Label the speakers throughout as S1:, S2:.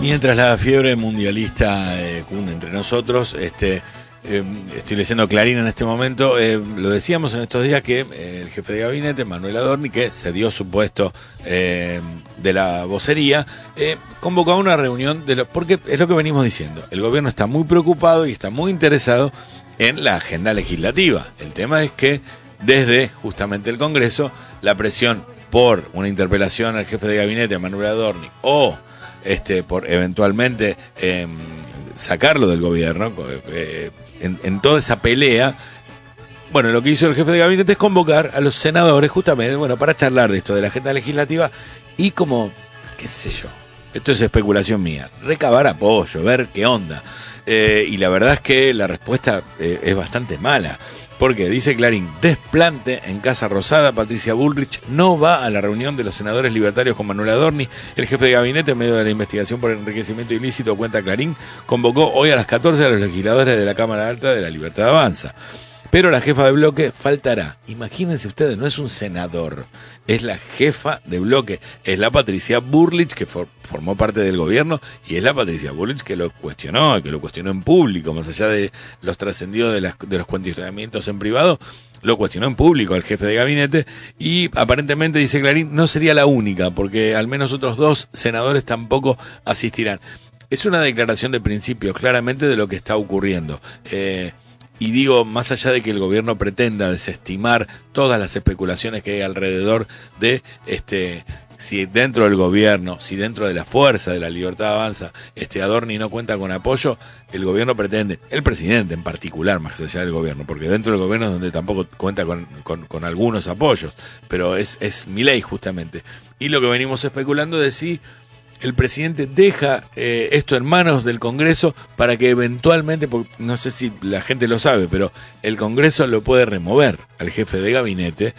S1: Mientras la fiebre mundialista cunde entre nosotros, estoy leyendo Clarín en este momento, lo decíamos en estos días que el jefe de gabinete, Manuel Adorni, que cedió su puesto de la vocería, convocó a una reunión, porque es lo que venimos diciendo, el gobierno está muy preocupado y está muy interesado en la agenda legislativa. El tema es que desde justamente el Congreso, la presión por una interpelación al jefe de gabinete, Manuel Adorni, o por eventualmente sacarlo del gobierno, en toda esa pelea. Bueno, lo que hizo el jefe de gabinete es convocar a los senadores justamente, para charlar de esto, de la agenda legislativa y como, qué sé yo, esto es especulación mía, recabar apoyo, ver qué onda. Y la verdad es que la respuesta es bastante mala. Porque dice Clarín, desplante en Casa Rosada, Patricia Bullrich no va a la reunión de los senadores libertarios con Manuel Adorni. El jefe de gabinete, en medio de la investigación por enriquecimiento ilícito, cuenta Clarín, convocó hoy a las 14 a los legisladores de la Cámara Alta de la Libertad Avanza. Pero la jefa de bloque faltará. Imagínense ustedes, no es un senador, es la jefa de bloque, es la Patricia Bullrich, que formó parte del gobierno, y es la Patricia Bullrich que lo cuestionó en público, más allá de los trascendidos de los cuestionamientos en privado, lo cuestionó en público al jefe de gabinete, y aparentemente, dice Clarín, no sería la única, porque al menos otros 2 senadores tampoco asistirán. Es una declaración de principios, claramente, de lo que está ocurriendo. Y digo, más allá de que el gobierno pretenda desestimar todas las especulaciones que hay alrededor de si dentro del gobierno, si dentro de la fuerza de la Libertad Avanza, Adorni no cuenta con apoyo, el gobierno pretende, el presidente en particular, más allá del gobierno, porque dentro del gobierno es donde tampoco cuenta con algunos apoyos, pero es Milei justamente. Y lo que venimos especulando es si el presidente deja esto en manos del Congreso para que eventualmente, porque no sé si la gente lo sabe, pero el Congreso lo puede remover al jefe de gabinete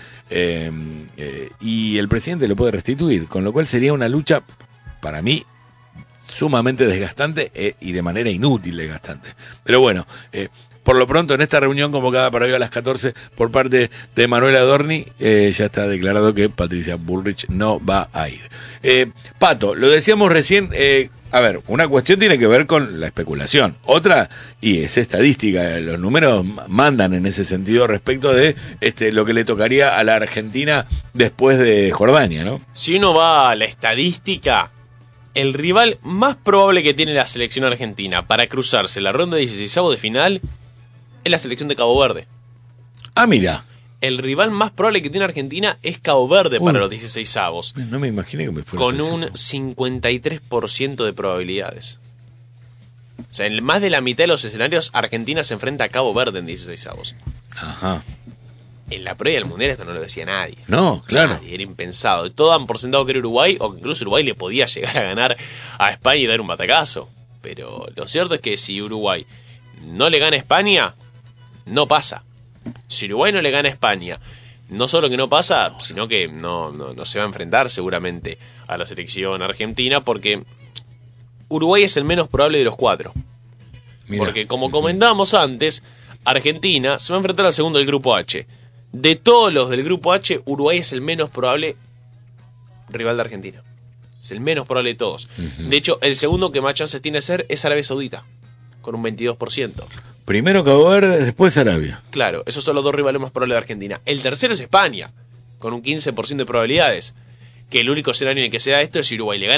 S1: y el presidente lo puede restituir, con lo cual sería una lucha, para mí, sumamente desgastante y de manera inútil desgastante. Pero bueno, por lo pronto en esta reunión convocada para hoy a las 14 por parte de Manuel Adorni, ya está declarado que Patricia Bullrich no va a ir. Pato, lo decíamos recién, una cuestión tiene que ver con la especulación, otra, y es estadística, los números mandan en ese sentido respecto de lo que le tocaría a la Argentina después de Jordania, ¿no?
S2: Si uno va a la estadística, el rival más probable que tiene la selección argentina para cruzarse la ronda de 16avos de final es la selección de Cabo Verde.
S1: Ah, mira.
S2: El rival más probable que tiene Argentina es Cabo Verde para los 16avos.
S1: No me imaginé que me fuera
S2: con un 53% de probabilidades. O sea, en más de la mitad de los escenarios, Argentina se enfrenta a Cabo Verde en 16avos.
S1: Ajá.
S2: En la previa del Mundial esto no lo decía nadie.
S1: No, claro.
S2: Nadie, era impensado. Todos han por sentado que era Uruguay, o que incluso Uruguay le podía llegar a ganar a España y dar un batacazo. Pero lo cierto es que si Uruguay no le gana a España, no pasa. Si Uruguay no le gana a España, no solo que no pasa, sino que no se va a enfrentar seguramente a la selección argentina, porque Uruguay es el menos probable de los 4. Mirá. Porque como comentamos antes, Argentina se va a enfrentar al segundo del grupo H. De todos los del grupo H, Uruguay es el menos probable rival de Argentina. Es el menos probable de todos. De hecho, el segundo que más chances tiene de ser es Arabia Saudita, con un 22%.
S1: Primero Cabo Verde, después Arabia.
S2: Claro, esos son los 2 rivales más probables de Argentina. El tercero es España, con un 15% de probabilidades. Que el único escenario en el que se da esto es si Uruguay le gana